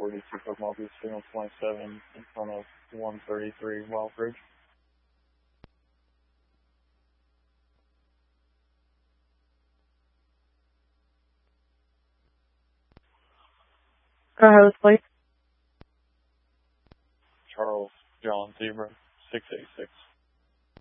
42 Pocono Beach, signal 27 in front of 133 Wild Bridge. Go ahead with plate. Charles John Zebra 686.